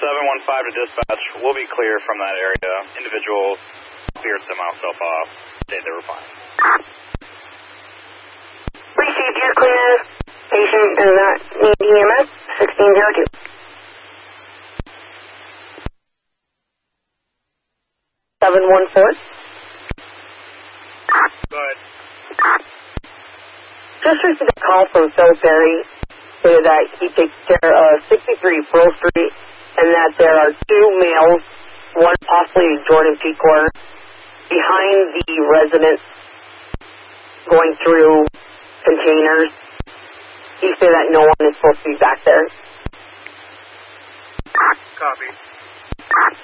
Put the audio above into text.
715 to dispatch. We'll be clear from that area. Individual cleared themselves off. They were fine. Received, you're clear. Patient does not need EMS. 1602. Go ahead. Just received a call from Phil Perry saying that he takes care of 63 Pearl Street and that there are two males, one possibly Jordan Pecor, behind the residence going through containers. He said that no one is supposed to be back there. Copy.